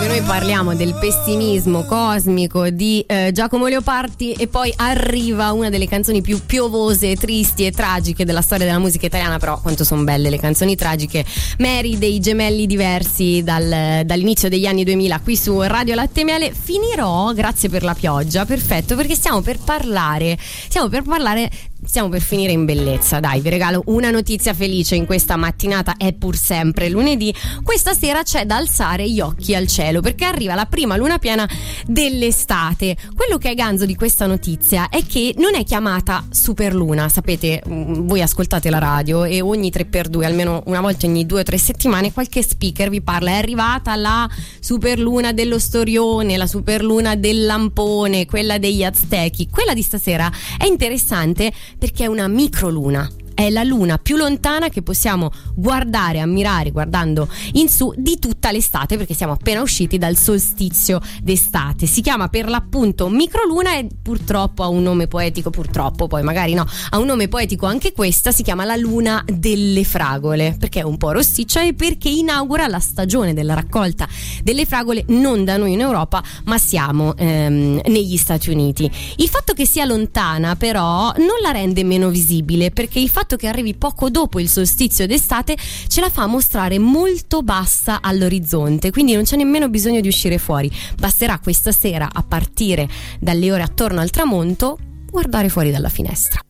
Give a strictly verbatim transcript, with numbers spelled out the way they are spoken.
che noi parliamo del pessimismo cosmico di eh, Giacomo Leopardi e poi arriva una delle canzoni più piovose, tristi e tragiche della storia della musica italiana, però quanto sono belle le canzoni tragiche. Mary dei Gemelli Diversi dal, dall'inizio degli anni duemila qui su Radio Latte e Miele. Finirò, grazie per la pioggia, perfetto, perché stiamo per parlare, stiamo per parlare Stiamo per finire in bellezza, dai, vi regalo una notizia felice in questa mattinata, è pur sempre lunedì. Questa sera c'è da alzare gli occhi al cielo perché arriva la prima luna piena dell'estate. Quello che è ganzo di questa notizia è che non è chiamata superluna, sapete, voi ascoltate la radio e ogni tre per due, almeno una volta ogni due o tre settimane, qualche speaker vi parla, è arrivata la superluna dello Storione, la superluna del Lampone, quella degli Aztechi. Quella di stasera è interessante perché è una microluna. È la luna più lontana che possiamo guardare, ammirare guardando in su di tutta l'estate, perché siamo appena usciti dal solstizio d'estate. Si chiama per l'appunto microluna e purtroppo ha un nome poetico, purtroppo poi magari no, ha un nome poetico anche questa, si chiama la luna delle fragole, perché è un po' rossiccia e perché inaugura la stagione della raccolta delle fragole non da noi in Europa, ma siamo ehm, negli Stati Uniti. Il fatto che sia lontana però non la rende meno visibile, perché il fatto che arrivi poco dopo il solstizio d'estate ce la fa mostrare molto bassa all'orizzonte, quindi non c'è nemmeno bisogno di uscire fuori, basterà questa sera a partire dalle ore attorno al tramonto guardare fuori dalla finestra.